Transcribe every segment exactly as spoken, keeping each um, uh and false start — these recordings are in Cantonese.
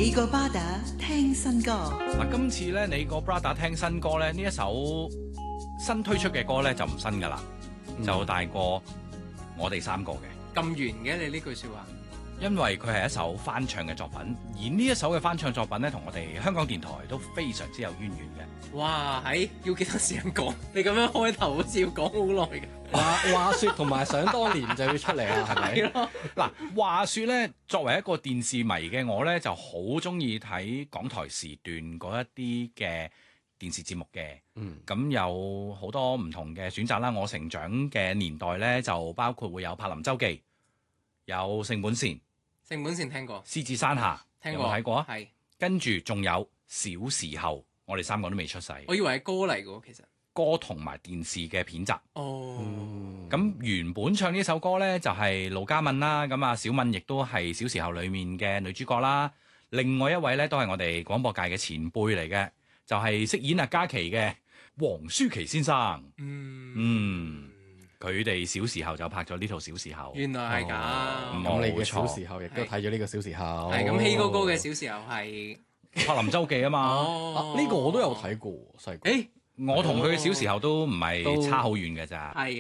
你個巴打聽新歌。 嗱，今次咧你個 brother 聽新歌咧，呢一首新推出嘅歌咧就唔新噶啦， 嗯、 就大過我哋三個嘅。 咁圓嘅你呢句說話， 因為佢係一首翻唱嘅作品，而呢一首嘅翻唱作品咧，同我哋香港電台都非常之有淵源嘅。 哇，喺要幾多時間講？你咁樣開頭好似要講好耐嘅。 話話說同埋想當年就要出嚟啦，係咪？ 嗱，話說咧，作為一個電視迷嘅我咧，就好中意睇港台時段嗰一啲嘅電視節目嘅。嗯，咁有好多唔同嘅選擇啦。我成長嘅年代咧，就包括會有柏林周記，有性本善， 性本善聽過， 獅子山下聽過有冇睇過啊？ 係， 跟住仲有小時候，我哋三個都未出世。 我以為係歌嚟嘅，其實歌同埋電視嘅片集。 哦， 咁、嗯、原本唱呢首歌呢，就係盧嘉敏啦，咁啊小敏亦都係小時候裡面嘅女主角啦。另外一位呢，都係我哋廣播界嘅前輩嚟嘅，就係、是、飾演阿嘉琪嘅黃舒琪先生。嗯嗯，佢哋小時候就拍咗呢套小時候。 原來係咁。 咁、哦、你嘅小時候亦都睇咗呢個小時候。 係咁，希哥哥嘅小時候係柏林周記啊嘛。呢、 哦啊呢個我都有睇過細個。 誒我同佢嘅小時候都唔係差好遠嘅咋。係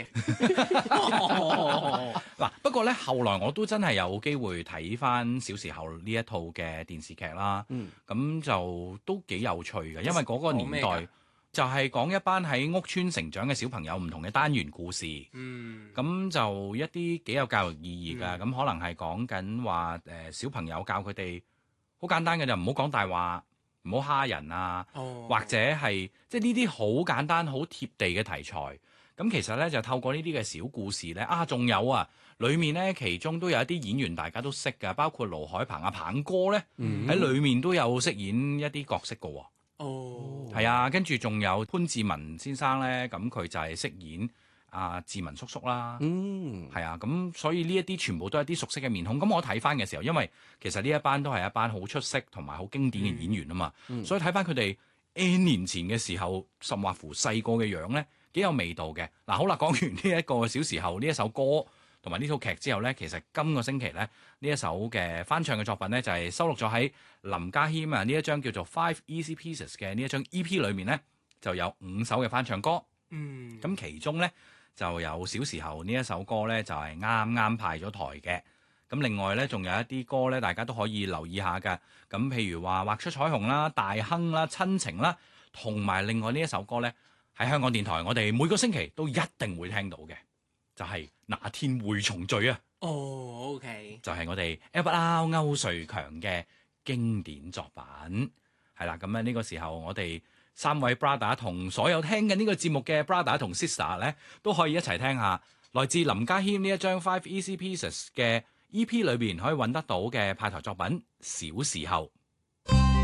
嘅。 嗱，不過咧，後來我都真係有機會睇翻小時候呢一套嘅電視劇啦。咁、嗯、就都幾有趣嘅，因為嗰個年代就係講一班喺屋村成長嘅小朋友唔同嘅單元故事。嗯。咁就一啲幾有教育意義㗎。咁、嗯、可能係講緊話誒小朋友教佢哋好簡單嘅就唔好講大話。唔好蝦人啊，哦、或者係即係呢啲好簡單、好貼地嘅題材。咁其實咧就透過呢啲嘅小故事咧，啊，仲有啊，裡面咧其中都有一啲演員大家都識㗎，包括盧海鵬阿鵬哥咧，喺、嗯、裡面都有飾演一啲角色㗎喎。哦，係啊，跟住仲有潘志文先生咧，咁佢就係飾演阿志文叔叔啦。嗯，係啊，咁所以呢一啲全部都係啲熟悉嘅面孔。咁我睇翻嘅時候，因為其實呢一班都係一班好出色同埋好經典嘅演員啊嘛，嗯、所以睇翻佢哋 N 年前嘅時候，甚或乎細個嘅樣咧，幾有味道嘅。嗱，好啦，講完呢一個小時候呢一首歌同埋呢套劇之後咧，其實今個星期咧呢一首嘅翻唱嘅作品咧，就係、是、收錄咗喺林家謙啊呢一張叫做 Five Easy Pieces 嘅呢一張 E P 裏面咧，就有五首嘅翻唱歌。嗯，咁其中咧就有小時候呢一首歌咧，就係啱啱派咗台嘅。咁另外咧，仲有一啲歌咧，大家都可以留意下㗎。咁譬如話畫出彩虹啦、大亨啦、親情啦，同埋另外呢一首歌咧，喺香港電台我哋每個星期都一定會聽到嘅，就係、是、那天會重聚啊。哦 ，OK，就係我哋 Albert 歐瑞強嘅經典作品。係啦，咁咧呢個時候我哋三位 brother 同所有聽緊呢個節目嘅 brother 同 sister 咧，都可以一齊聽下來自林家謙呢一張 Five Easy Pieces 嘅E P 裏邊可以揾得到嘅派台作品《小時候》。